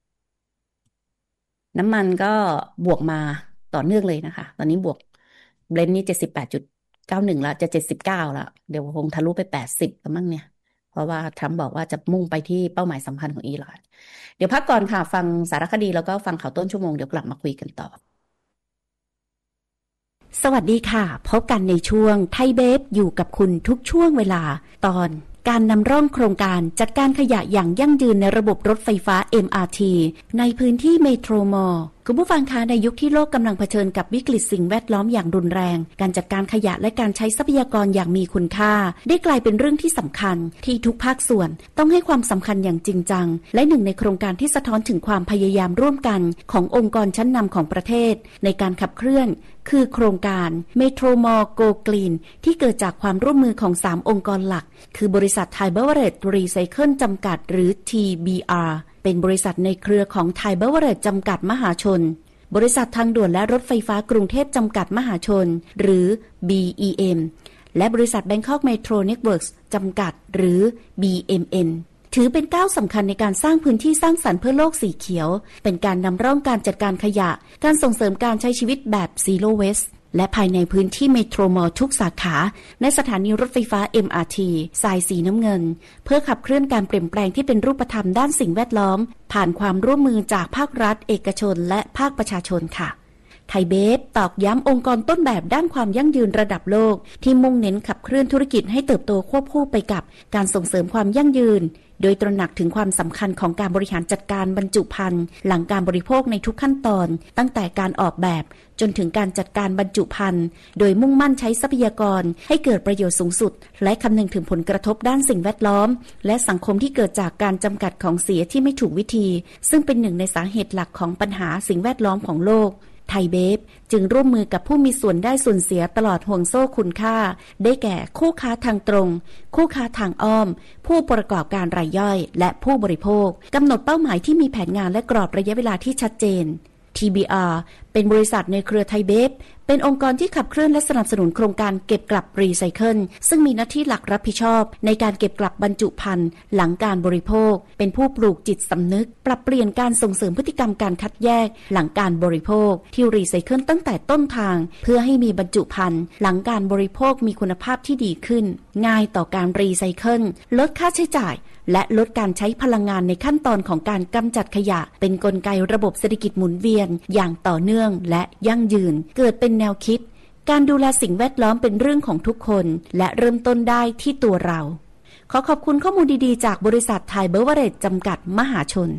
น้ำมันก็บวกมาต่อเนื่องเลยนะคะตอนนี้บวกเบรนท์นี่ 78.91 ละจะ79ละเดี๋ยวคงทะลุไป80แล้วมั้งเนี่ยเพราะว่าทรัมป์บอกว่าจะมุ่งไปที่เป้าหมายสำคัญของอิหร่านเดี๋ยวพักก่อนค่ะฟังสารคดีแล้วก็ฟังข่าวต้นชั่วโมงเดี๋ยวกลับมาคุยกันต่อสวัสดีค่ะพบกันในช่วงไทยเบฟอยู่กับคุณทุกช่วงเวลาตอนการนำร่องโครงการจัดการขยะอย่างยั่งยืนในระบบรถไฟฟ้า MRT ในพื้นที่เมโทรมอลล์คุณผู้ฟังคะในยุคที่โลกกำลังเผชิญกับวิกฤตสิ่งแวดล้อมอย่างรุนแรงการจัดการขยะและการใช้ทรัพยากรอย่างมีคุณค่าได้กลายเป็นเรื่องที่สำคัญที่ทุกภาคส่วนต้องให้ความสำคัญอย่างจริงจังและหนึ่งในโครงการที่สะท้อนถึงความพยายามร่วมกันขององค์กรชั้นนำของประเทศในการขับเคลื่อนคือโครงการ Metro Mall Go Green ที่เกิดจากความร่วมมือของ3องค์กรหลักคือบริษัท Thai Beverage Recycle จำกัดหรือ TBR เป็นบริษัทในเครือของ Thai Beverage จำกัดมหาชนบริษัททางด่วนและรถไฟฟ้ากรุงเทพจำกัดมหาชนหรือ BEM และบริษัท Bangkok Metro Networks จำกัดหรือ BMNถือเป็นก้าวสำคัญในการสร้างพื้นที่สร้างสรรค์เพื่อโลกสีเขียวเป็นการนำร่องการจัดการขยะการส่งเสริมการใช้ชีวิตแบบ Zero Waste และภายในพื้นที่เมโทรมอลล์ทุกสาขาในสถานีรถไฟฟ้า MRT สายสีน้ำเงินเพื่อขับเคลื่อนการเปลี่ยนแปลงที่เป็นรูปธรรมด้านสิ่งแวดล้อมผ่านความร่วมมือจากภาครัฐเอกชนและภาคประชาชนค่ะไทยเบฟตอกย้ำองค์กรต้นแบบด้านความยั่งยืนระดับโลกที่มุ่งเน้นขับเคลื่อนธุรกิจให้เติบโตควบคู่ไปกับการส่งเสริมความยั่งยืนโดยตระหนักถึงความสำคัญของการบริหารจัดการบรรจุภัณฑ์หลังการบริโภคในทุกขั้นตอนตั้งแต่การออกแบบจนถึงการจัดการบรรจุภัณฑ์โดยมุ่งมั่นใช้ทรัพยากรให้เกิดประโยชน์สูงสุดและคำนึงถึงผลกระทบด้านสิ่งแวดล้อมและสังคมที่เกิดจากการจำกัดของเสียที่ไม่ถูกวิธีซึ่งเป็นหนึ่งในสาเหตุหลักของปัญหาสิ่งแวดล้อมของโลกไทยเบฟจึงร่วมมือกับผู้มีส่วนได้ส่วนเสียตลอดห่วงโซ่คุณค่าได้แก่คู่ค้าทางตรงคู่ค้าทางอ้อมผู้ประกอบการรายย่อยและผู้บริโภคกำหนดเป้าหมายที่มีแผนงานและกรอบระยะเวลาที่ชัดเจน TBR เป็นบริษัทในเครือไทยเบฟเป็นองค์กรที่ขับเคลื่อนและสนับสนุนโครงการเก็บกลับรีไซเคิลซึ่งมีหน้าที่หลักรับผิดชอบในการเก็บกลับบรรจุภัณฑ์หลังการบริโภคเป็นผู้ปลูกจิตสำนึกปรับเปลี่ยนการส่งเสริมพฤติกรรมการคัดแยกหลังการบริโภคที่รีไซเคิลตั้งแต่ต้นทางเพื่อให้มีบรรจุภัณฑ์หลังการบริโภคมีคุณภาพที่ดีขึ้นง่ายต่อการรีไซเคิลลดค่าใช้จ่ายและลดการใช้พลังงานในขั้นตอนของการกำจัดขยะเป็นกลไกระบบเศรษฐกิจหมุนเวียนอย่างต่อเนื่องและยั่งยืนเกิดเป็นแนวคิดการดูแลสิ่งแวดล้อมเป็นเรื่องของทุกคนและเริ่มต้นได้ที่ตัวเราขอขอบคุณข้อมูลดีๆจากบริษัทไทยเบเวอเรจจำกัดมหาชน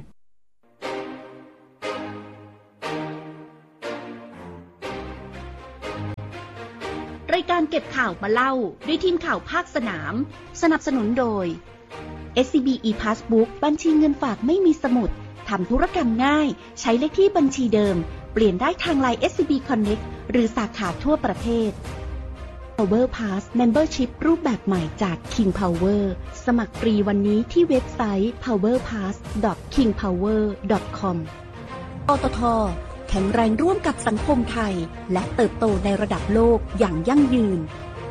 รายการเก็บข่าวมาเล่าด้วยทีมข่าวภาคสนามสนับสนุนโดย SCB ePassbook บัญชีเงินฝากไม่มีสมุดทำธุรกรรมง่ายใช้เลขที่บัญชีเดิมเปลี่ยนได้ทาง LINE SCB Connect หรือสาขาทั่วประเทศ Power Pass Membership รูปแบบใหม่จาก King Power สมัครฟรีวันนี้ที่เว็บไซต์ powerpass.kingpower.com ปตท.แข็งแรงร่วมกับสังคมไทยและเติบโตในระดับโลกอย่างยั่งยืน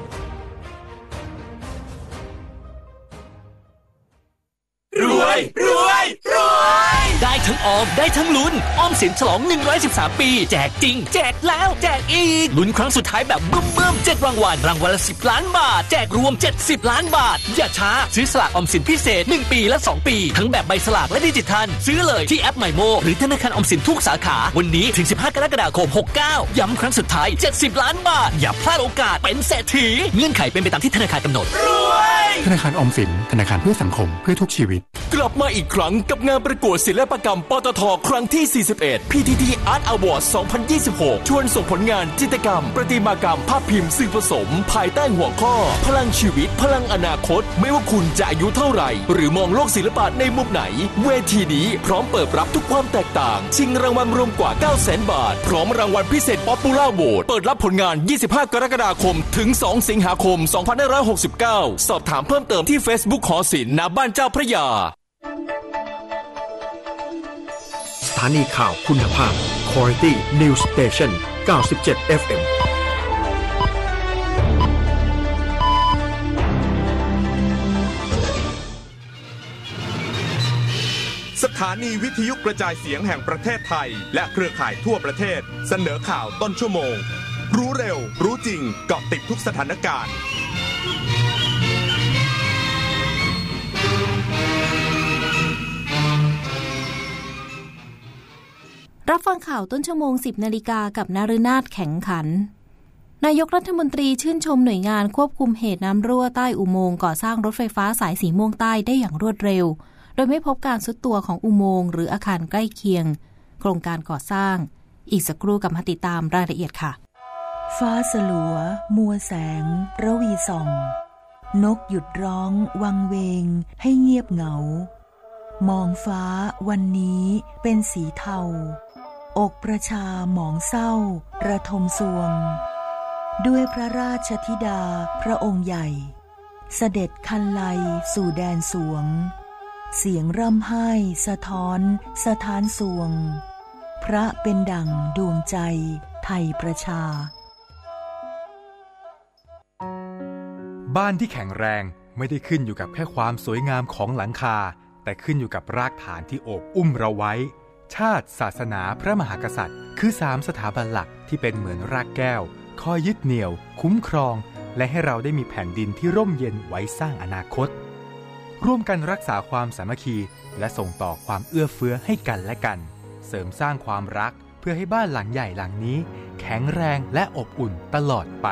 รวยรวยรวยได้ทั้งออมได้ทั้งลุ้นออมสินฉลอง113ปีแจกจริงแจกแล้วแจกอีกลุ้นครั้งสุดท้ายแบบบึ้ม7รางวัลละ10ล้านบาทแจกรวม70ล้านบาทอย่าช้าซื้อสลากออมสินพิเศษ1ปีและ2ปีทั้งแบบใบสลากและดิจิทัลซื้อเลยที่แอป MyMo หรือธนาคารออมสินทุกสาขาวันนี้ถึง15กรกฎาคม69ย้ำครั้งสุดท้าย70ล้านบาทอย่าพลาดโอกาสเป็นเศรษฐีเงื่อนไขเป็นไปตามที่ธนาคารกำหนดรวยธนาคารออมสินธนาคารเพื่อสังคมเพื่อทุกชีวิตกลับมาอีกครั้งกับงานประกวดศิลปกรรมปตท.ครั้งที่41 PTT Art Award 2026ชวนส่งผลงานจิตรกรรมประติมากรรมภาพพิมพ์สื่อผสมภายใต้หัวข้อพลังชีวิตพลังอนาคตไม่ว่าคุณจะอายุเท่าไหร่หรือมองโลกศิลปะในมุมไหนเวทีนี้พร้อมเปิดรับทุกความแตกต่างชิงรางวัลรวมกว่า 900,000 บาทพร้อมรางวัลพิเศษ Popular Vote เปิดรับผลงาน25กรกฎาคมถึง2สิงหาคม2569สอบถามเพิ่มเติมที่ Facebook หอศิลป์ณบ้านเจ้าพระยาสถานีข่าวคุณภาพ Quality News Station 97 FM สถานีวิทยุกระจายเสียงแห่งประเทศไทยและเครือข่ายทั่วประเทศเสนอข่าวต้นชั่วโมงรู้เร็วรู้จริงเกาะติดทุกสถานการณ์รับฟังข่าวต้นชั่วโมง 10 นาฬิกากับนฤนาถแข็งขันนายกรัฐมนตรีชื่นชมหน่วยงานควบคุมเหตุน้ำรั่วใต้อุโมงค์ก่อสร้างรถไฟฟ้าสายสีม่วงใต้ได้อย่างรวดเร็วโดยไม่พบการทรุดตัวของอุโมงค์หรืออาคารใกล้เคียงโครงการก่อสร้างอีกสักครู่กับมาติดตามรายละเอียดค่ะฟ้าสลัวมัวแสงระวีส่องนกหยุดร้องวังเวงให้เงียบเหงามองฟ้าวันนี้เป็นสีเทาอกประชาหมองเศร้าระทมสวงด้วยพระราชธิดาพระองค์ใหญ่เสด็จคันไลสู่แดนสวงเสียงร่ำไห้สะท้อนสถานสวงพระเป็นดั่งดวงใจไทยประชาบ้านที่แข็งแรงไม่ได้ขึ้นอยู่กับแค่ความสวยงามของหลังคาแต่ขึ้นอยู่กับรากฐานที่โอบอุ้มเราไว้ชาติศาสนาพระมหากษัตริย์คือ3สถาบันหลักที่เป็นเหมือนรากแก้วคอยยึดเหนี่ยวคุ้มครองและให้เราได้มีแผ่นดินที่ร่มเย็นไว้สร้างอนาคตร่วมกันรักษาความสามัคคีและส่งต่อความเอื้อเฟื้อให้กันและกันเสริมสร้างความรักเพื่อให้บ้านหลังใหญ่หลังนี้แข็งแรงและอบอุ่นตลอดไป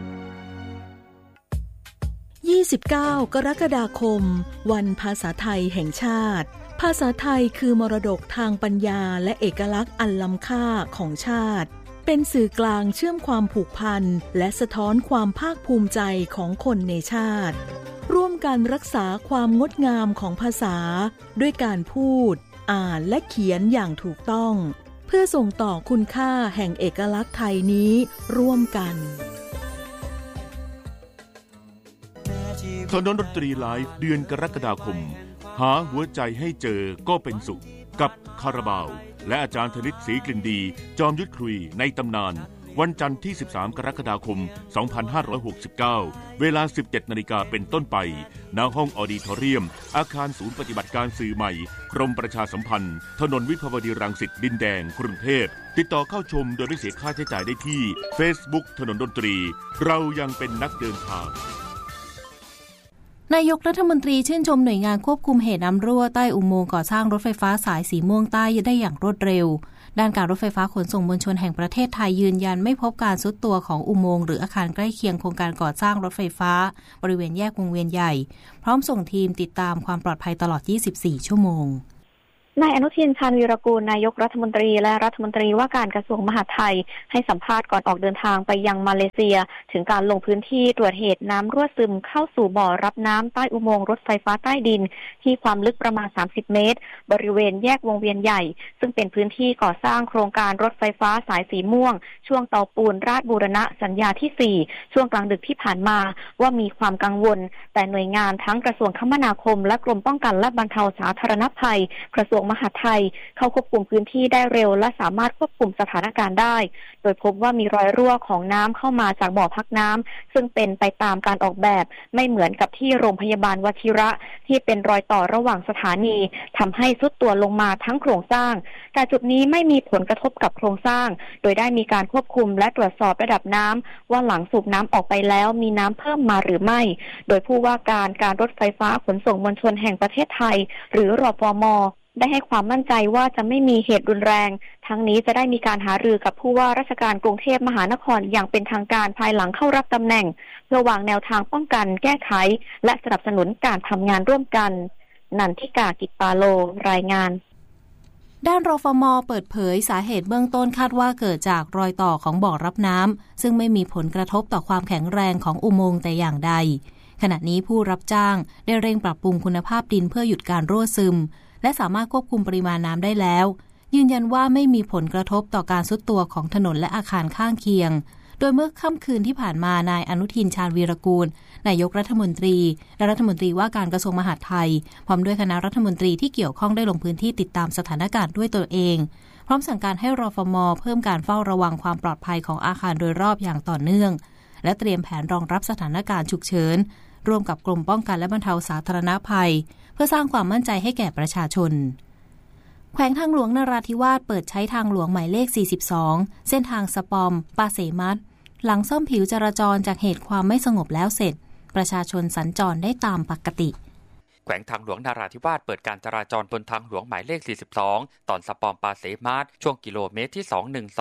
29 กรกฎาคมวันภาษาไทยแห่งชาติภาษาไทยคือมรดกทางปัญญาและเอกลักษณ์อันล้ำค่าของชาติเป็นสื่อกลางเชื่อมความผูกพันและสะท้อนความภาคภูมิใจของคนในชาติร่วมกันรักษาความงดงามของภาษาด้วยการพูดอ่านและเขียนอย่างถูกต้องเพื่อส่งต่อคุณค่าแห่งเอกลักษณ์ไทยนี้ร่วมกันถนนดนตรีไลฟ์เดือนกรกฎาคมหาหัวใจให้เจอก็เป็นสุขกับคาราบาวและอาจารย์ธนิต ศรีกลิ่นดีจอมยุทธคุยในตำนานวันจันทร์ที่13กรกฎาคม2569เวลา 17:00 น.เป็นต้นไปณห้องออดิทอเรียมอาคารศูนย์ปฏิบัติการสื่อใหม่กรมประชาสัมพันธ์ถนนวิภาวดีรังสิตดินแดงกรุงเทพติดต่อเข้าชมโดยไม่เสียค่าใช้จ่ายได้ที่ Facebook ถนนดนตรีเรายังเป็นนักเดินทางนายกรัฐมนตรีชื่นชมหน่วยงานควบคุมเหตุน้ำรั่วใต้อุโมงค์ก่อสร้างรถไฟฟ้าสายสีม่วงใต้ได้อย่างรวดเร็วด้านการรถไฟฟ้าขนส่งมวลชนแห่งประเทศไทยยืนยันไม่พบการทรุดตัวของอุโมงค์หรืออาคารใกล้เคียงโครงการก่อสร้างรถไฟฟ้าบริเวณแยกวงเวียนใหญ่พร้อมส่งทีมติดตามความปลอดภัยตลอด 24 ชั่วโมงนายอนุทิน ชาญวีรกูลนายกรัฐมนตรีและรัฐมนตรีว่าการกระทรวงมหาดไทยให้สัมภาษณ์ก่อนออกเดินทางไปยังมาเลเซียถึงการลงพื้นที่ตรวจเหตุน้ำรั่วซึมเข้าสู่บ่อรับน้ำใต้อุโมงค์รถไฟฟ้าใต้ดินที่ความลึกประมาณ30 เมตรบริเวณแยกวงเวียนใหญ่ซึ่งเป็นพื้นที่ก่อสร้างโครงการรถไฟฟ้าสายสีม่วงช่วงเตาปูนราชบูรณะสัญญาที่4ช่วงกลางดึกที่ผ่านมาว่ามีความกังวลแต่หน่วยงานทั้งกระทรวงคมนาคมและกรมป้องกันและบรรเทาสาธารณภัยกระทรวงมหาดไทยเข้าควบคุมพื้นที่ได้เร็วและสามารถควบคุมสถานการณ์ได้โดยพบว่ามีรอยรั่วของน้ำเข้ามาจากบ่อพักน้ำซึ่งเป็นไปตามการออกแบบไม่เหมือนกับที่โรงพยาบาลวชิระที่เป็นรอยต่อระหว่างสถานีทำให้ทรุดตัวลงมาทั้งโครงสร้างแต่จุดนี้ไม่มีผลกระทบกับโครงสร้างโดยได้มีการควบคุมและตรวจสอบระดับน้ำว่าหลังสูบน้ำออกไปแล้วมีน้ำเพิ่มมาหรือไม่โดยผู้ว่าการรถไฟฟ้าขนส่งมวลชนแห่งประเทศไทยหรือรฟม.ได้ให้ความมั่นใจว่าจะไม่มีเหตุรุนแรงทั้งนี้จะได้มีการหารือกับผู้ว่าราชการกรุงเทพมหานครอย่างเป็นทางการภายหลังเข้ารับตำแหน่งเพื่อวางแนวทางป้องกันแก้ไขและสนับสนุนการทำงานร่วมกันนันทิกา กิจปาโลรายงานด้านรฟม.เปิดเผยสาเหตุเบื้องต้นคาดว่าเกิดจากรอยต่อของบ่อรับน้ำซึ่งไม่มีผลกระทบต่อความแข็งแรงของอุโมงค์แต่อย่างใดขณะนี้ผู้รับจ้างได้เร่งปรับปรุงคุณภาพดินเพื่อหยุดการรั่วซึมและสามารถควบคุมปริมาณน้ำได้แล้วยืนยันว่าไม่มีผลกระทบต่อการทรุดตัวของถนนและอาคารข้างเคียงโดยเมื่อค่ำคืนที่ผ่านมานายอนุทิน ชาญวีรกูลนายกรัฐมนตรีและรัฐมนตรีว่าการกระทรวงมหาดไทยพร้อมด้วยคณะรัฐมนตรีที่เกี่ยวข้องได้ลงพื้นที่ติดตามสถานการณ์ด้วยตัวเองพร้อมสั่งการให้รฟม.เพิ่มการเฝ้าระวังความปลอดภัยของอาคารโดยรอบอย่างต่อเนื่องและเตรียมแผนรองรับสถานการณ์ฉุกเฉินร่วมกับกรมป้องกันและบรรเทาสาธารณภัยเพื่อสร้างความมั่นใจให้แก่ประชาชนแขวงทางหลวงนราธิวาสเปิดใช้ทางหลวงหมายเลข42เส้นทางสปอมปาเสมัดหลังซ่อมผิวจราจรจากเหตุความไม่สงบแล้วเสร็จประชาชนสัญจรได้ตามปกติแขวงทางหลวงนราธิวาสเปิดการจราจรบนทางหลวงหมายเลข42ตอนสปอมปาเสมัดช่วงกิโลเมตรที่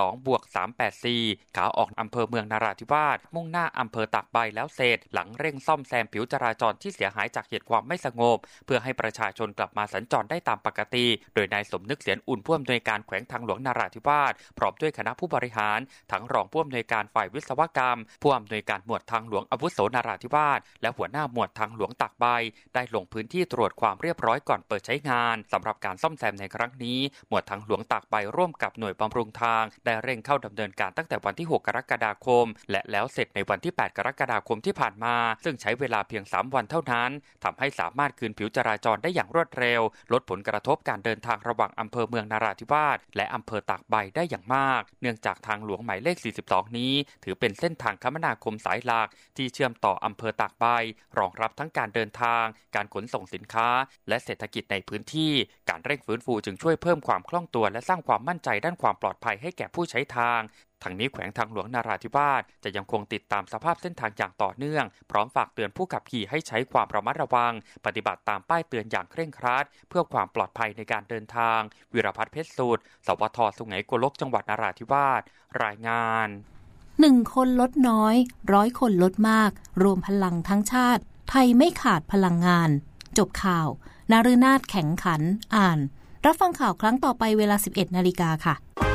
212+384ขาออกอำเภอเมืองนราธิวาสมุ่งหน้าอำเภอตากใบแล้วเสร็จหลังเร่งซ่อมแซมผิวจราจรที่เสียหายจากเหตุความไม่สงบเพื่อให้ประชาชนกลับมาสัญจรได้ตามปกติโดยนายสมนึกเสียนอุ่นผู้อำนวยการแขวงทางหลวงนราธิวาสพร้อมด้วยคณะผู้บริหารทั้งรองผู้อำนวยการฝ่ายวิศวกรรมผู้อำนวยการหมวดทางหลวงอาวุโสนราธิวาสและหัวหน้าหมวดทางหลวงตากใบได้ลงพื้นที่ตรวจความเรียบร้อยก่อนเปิดใช้งานสำหรับการซ่อมแซมในครั้งนี้หมวดทางหลวงตากใบร่วมกับหน่วยบำรุงทางได้เร่งเข้าดำเนินการตั้งแต่วันที่6กรกฎาคมและแล้วเสร็จในวันที่8กรกฎาคมที่ผ่านมาซึ่งใช้เวลาเพียง3วันเท่านั้นทำให้สามารถคืนผิวจราจรได้อย่างรวดเร็วลดผลกระทบการเดินทางระหว่างอำเภอเมืองนราธิวาสและอำเภอตากใบได้อย่างมากเนื่องจากทางหลวงหมายเลข42นี้ถือเป็นเส้นทางคมนาคมสายหลักที่เชื่อมต่ออำเภอตากใบรองรับทั้งการเดินทางการขนส่งสินค้าและเศรษฐกิจในพื้นที่การเร่งฟื้นฟูจึงช่วยเพิ่มความคล่องตัวและสร้างความมั่นใจด้านความปลอดภัยให้แก่ผู้ใช้ทางทั้งนี้แขวงทางหลวงนราธิวาสจะยังคงติดตามสภาพเส้นทางอย่างต่อเนื่องพร้อมฝากเตือนผู้ขับขี่ให้ใช้ความระมัดระวังปฏิบัติตามป้ายเตือนอย่างเคร่งครัดเพื่อความปลอดภัยในการเดินทางวิรพัฒน์เพชรสูตรสวท.สุไหงโกลกจังหวัดนราธิวาสรายงาน 1 คนลดน้อย100 คนลดมากรวมพลังทั้งชาติไทยไม่ขาดพลังงานจบข่าวนฤนาถแข็งขันอ่านรับฟังข่าวครั้งต่อไปเวลา 11 นาฬิกาค่ะ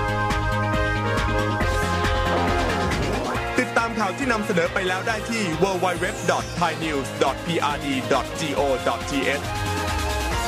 ติดตามข่าวที่นำเสนอไปแล้วได้ที่ www.thainews.prd.go.th